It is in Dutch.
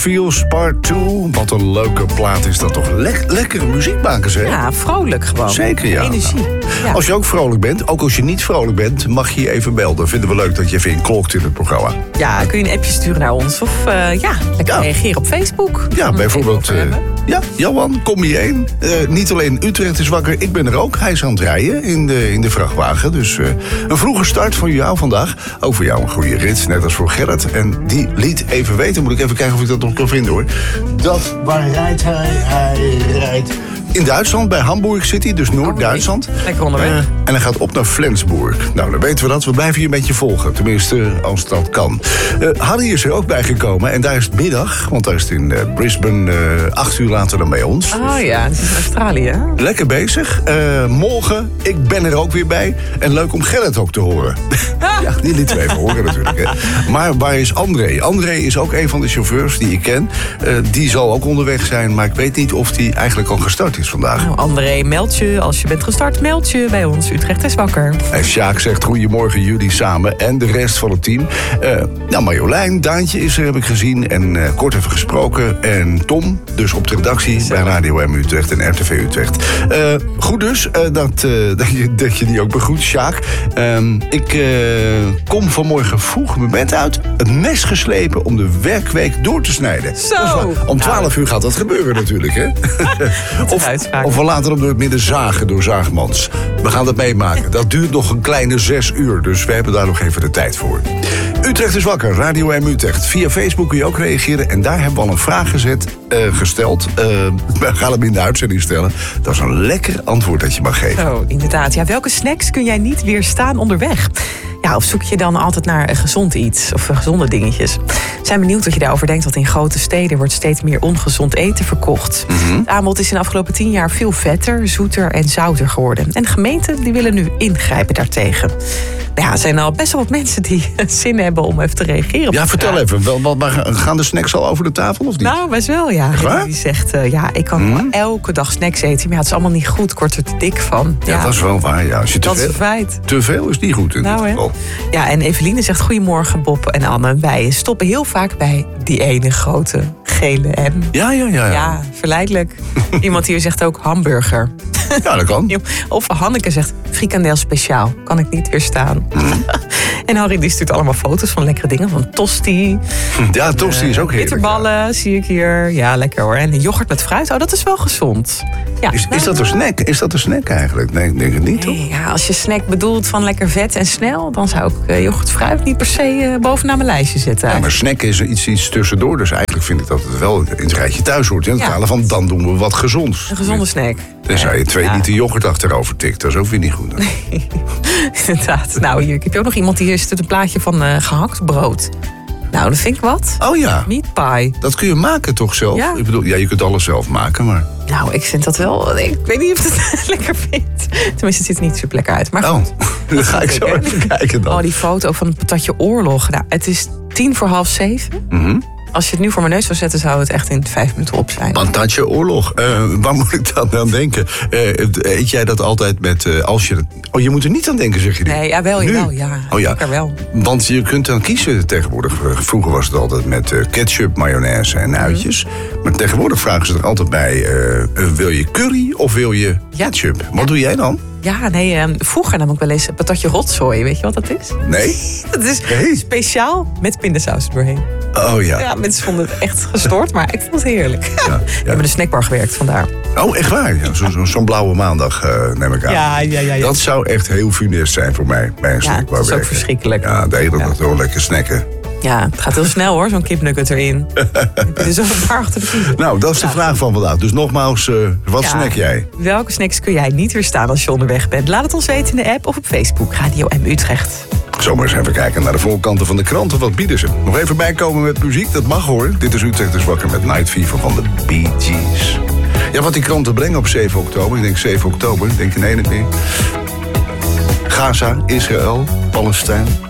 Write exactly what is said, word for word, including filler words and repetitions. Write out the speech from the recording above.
Feels Part twee. Wat een leuke plaat is dat toch. Lek- lekkere muziek maken ze, hè? Ja, vrolijk gewoon. Zeker, ja. Energie. Nou, Ja. als je ook vrolijk bent, ook als je niet vrolijk bent, mag je je even belden. Vinden we leuk dat je even inklokt in het programma. Ja, kun je een appje sturen naar ons. Of uh, ja, lekker Ja. reageren op Facebook. Ja, Dan bijvoorbeeld. even over Uh, hebben. ja, Johan, kom hierheen. Uh, niet alleen Utrecht is wakker, ik ben er ook. Hij is aan het rijden in de, in de vrachtwagen. Dus uh, een vroege start voor jou vandaag. Ook voor jou een goede rit, net als voor Gerrit. En die liet even weten, moet ik even kijken of ik dat nog kan vinden hoor. Dat, waar rijdt hij? Hij rijdt in Duitsland, bij Hamburg City, dus Noord-Duitsland. Lekker onderweg. Uh, en hij gaat op naar Flensburg. Nou, dan weten we dat. We blijven je een beetje volgen. Tenminste, als dat kan. Uh, Harry is er ook bij gekomen. En daar is het middag. Want daar is het in uh, Brisbane uh, acht uur later dan bij ons. Oh ja, het is in Australië. Hè? Lekker bezig. Uh, morgen, ik ben er ook weer bij. En leuk om Gerrit ook te horen. Ah. Ja, die lieten we even horen natuurlijk. Hè. Maar waar is André? André is ook een van de chauffeurs die ik ken. Uh, die zal ook onderweg zijn. Maar ik weet niet of die eigenlijk al gestart is vandaag. Nou, André, meld je. Als je bent gestart, meld je bij ons. Utrecht is wakker. En Sjaak zegt goedemorgen jullie samen en de rest van het team. Uh, nou, Marjolein, Daantje is er, heb ik gezien. En uh, kort even gesproken. En Tom, dus op de redactie Zo. bij Radio M Utrecht en R T V Utrecht. Uh, goed dus, uh, dat, uh, dat, je, dat je die ook begroet, Sjaak. Uh, ik uh, kom vanmorgen vroeg mijn bed uit. Het mes geslepen om de werkweek door te snijden. Zo. Wel, om twaalf uur gaat dat gebeuren natuurlijk, hè? of, of we later op door het midden zagen door Zaagmans. We gaan dat meemaken. Dat duurt nog een kleine zes uur, dus we hebben daar nog even de tijd voor. Utrecht is wakker, Radio M Utrecht. Via Facebook kun je ook reageren. En daar hebben we al een vraag gezet, uh, gesteld. Uh, we gaan hem in de uitzending stellen. Dat is een lekker antwoord dat je mag geven. Zo, inderdaad. Ja, welke snacks kun jij niet weerstaan onderweg? Ja, of zoek je dan altijd naar een gezond iets of gezonde dingetjes? We zijn benieuwd wat je daarover denkt, want in grote steden wordt steeds meer ongezond eten verkocht. Mm-hmm. Het aanbod is in de afgelopen tien jaar veel vetter, zoeter en zouter geworden. En gemeenten die willen nu ingrijpen daartegen. Ja, er zijn al best wel wat mensen die zin hebben om even te reageren op Ja, de vertel vraag. even. Wel, wat, waar- gaan de snacks al over de tafel of niet? Nou, best wel, ja. Echt waar? Die zegt, uh, ja, ik kan Mm. elke dag snacks eten. Maar ja, het is allemaal niet goed. Ik word er te dik van. ja, dat is wel waar. Ja. Als je te dat is veel, een feit. te veel is niet goed in Nou, dit hè? geval. Ja, en Eveline zegt, goedemorgen Bob en Anne. Wij stoppen heel vaak bij die ene grote gele M. Ja, ja, ja. Ja, Ja, verleidelijk. Iemand hier zegt ook hamburger. ja dat kan. Of Hanneke zegt, frikandel speciaal. Kan ik niet weerstaan. Mm. En Harry die stuurt allemaal foto's van lekkere dingen. Van tosti. Ja, tosti is ook heerlijk. Bitterballen zie ik hier. Ja, lekker hoor. En yoghurt met fruit. Oh, dat is wel gezond. Ja, Is, is dat een snack? Is dat een snack eigenlijk? Nee, ik denk het niet, toch? Nee, ja, als je snack bedoelt van lekker vet en snel, dan zou ik uh, yoghurt fruit niet per se uh, bovenaan mijn lijstje zetten. Ja, maar snack is iets, iets tussendoor. Dus eigenlijk vind ik dat het wel in het rijtje thuis hoort. In het Ja. kader van, dan doen we wat gezonds. Een gezonde snack. Tenzij je twee Ja. liter yoghurt achterover tikt. Dat is ook weer niet goed. Inderdaad. Nou, hier heb je ook nog iemand die stuurt een plaatje van uh, gehakt brood. Nou, dat vind ik wat. Oh ja, Meat pie. dat kun je maken toch zelf? Ja. Ik bedoel, ja, je kunt alles zelf maken, maar... Nou, ik vind dat wel... Ik weet niet of ik het lekker vind. Tenminste, het ziet er niet super lekker uit. Maar Oh, goed. dan ga ik zo Zeker. even kijken dan. Oh, die foto van het patatje oorlog. Nou, het is tien voor half zeven. Mhm. Als je het nu voor mijn neus zou zetten, zou het echt in vijf minuten op zijn. Patatje oorlog. Uh, waar moet ik dan aan denken? Uh, eet jij dat altijd met... Uh, als je het... Oh, je moet er niet aan denken, zeg je niet? Nee, jawel, Nu? jawel, ja. Oh ja. Zeker wel. Want je kunt dan kiezen tegenwoordig. Vroeger was het altijd met uh, ketchup, mayonaise en uitjes. Mhm. Maar tegenwoordig vragen ze er altijd bij... Uh, uh, wil je curry of wil je ketchup? Wat doe jij dan? Ja, nee, eh, vroeger nam ik wel eens een patatje rotzooi. Weet je wat dat is? Nee? Dat is Nee? speciaal met pindasaus er doorheen. Oh ja. Ja, mensen vonden het echt gestoord, maar ik vond het heerlijk. Ja. Ja, Ik heb in de snackbar gewerkt, vandaar. Oh, echt waar? Ja, zo, zo, zo'n blauwe maandag uh, neem ik aan. Ja, ja, ja. ja. Dat zou echt heel funest zijn voor mij. Bij een Ja, snackbar dat is ook werken. verschrikkelijk. Ja, de hele dag door lekker snacken. Ja, het gaat heel snel hoor, zo'n kipnugget erin. Heb je er zo een paar achter de kiezen. Nou, dat is de Ja. vraag van vandaag. Dus nogmaals, uh, wat Ja. snack jij? Welke snacks kun jij niet weerstaan als je onderweg bent? Laat het ons weten in de app of op Facebook. Radio M Utrecht. Zomaar eens even kijken naar de voorkanten van de kranten. Wat bieden ze? Nog even bijkomen met muziek, dat mag hoor. Dit is Utrecht is wakker met Night Fever van de Bee Gees. Ja, wat die kranten brengen op zeven oktober. Ik denk zeven oktober, ik denk in één keer. Gaza, Israël, Palestijn.